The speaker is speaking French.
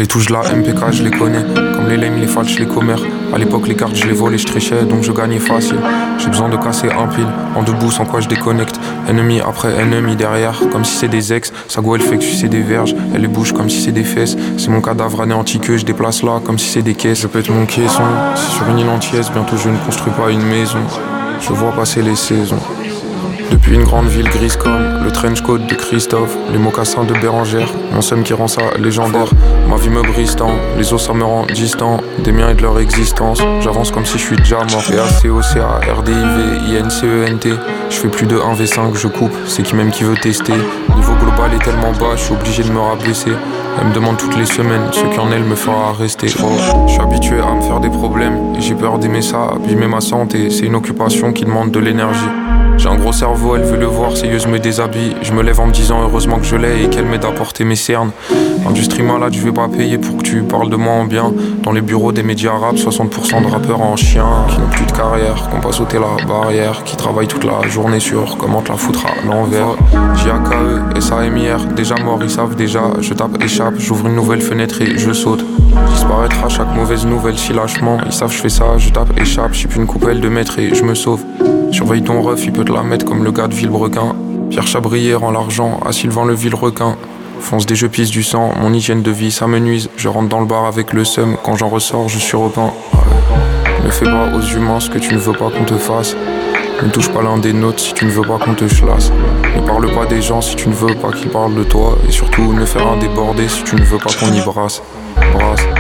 Les touches de la MPK je les connais. Comme les lames, les fals, je les commère. À l'époque les cartes je les volais, je trichais donc je gagnais facile. J'ai besoin de casser un pile, en debout sans quoi je déconnecte. Ennemi après ennemi derrière, comme si c'est des ex. Sa go elle fait que sucer des verges, elle les bouge comme si c'est des fesses. C'est mon cadavre anéanti que je déplace là comme si c'est des caisses. Je pète mon caisson, c'est sur une île entière, bientôt je ne construis pas une maison. Je vois passer les saisons. Depuis une grande ville grise comme le trench coat de Christophe, les mocassins de Bérangère, mon seum qui rend ça légendaire. Ma vie me brise tant, les os ça me rend distant des miens et de leur existence. J'avance comme si je suis déjà mort. PACOCA-RDIV-INCENT. Je fais plus de 1v5, je coupe, c'est qui même qui veut tester. Niveau global est tellement bas, je suis obligé de me rabaisser. Elle me demande toutes les semaines, ce qui en elle me fera rester. Je suis habitué à me faire des problèmes et j'ai peur d'aimer ça, abîmer ma santé. C'est une occupation qui demande de l'énergie. J'ai un gros cerveau, elle veut le voir, ses yeux me déshabille. Je me lève en me disant heureusement que je l'ai et qu'elle m'aide à porter mes cernes. Industrie malade, je vais pas payer pour que tu parles de moi en bien. Dans les bureaux des médias rap, 60% de rappeurs en chien, qui n'ont plus de carrière, qui n'ont pas sauté la barrière, qui travaillent toute la journée sur comment te la foutre à l'envers. JAKE, SAMIR, déjà mort, ils savent déjà. Je tape échappe, j'ouvre une nouvelle fenêtre et je saute. Disparaîtra chaque mauvaise nouvelle si lâchement. Ils savent je fais ça, je tape échappe, j'ai plus une coupelle de mètre et je me sauve. Surveille ton ref, il peut te la mettre comme le gars de Villebrequin. Pierre Chabrier rend l'argent à Sylvain le Villerequin. Fonce des jeux, pisse du sang, mon hygiène de vie ça me nuise. Je rentre dans le bar avec le seum, quand j'en ressors je suis repeint. Ne fais pas aux humains ce que tu ne veux pas qu'on te fasse. Ne touche pas l'un des nôtres si tu ne veux pas qu'on te chlasse. Ne parle pas des gens si tu ne veux pas qu'ils parlent de toi. Et surtout ne fais rien déborder si tu ne veux pas qu'on y brasse.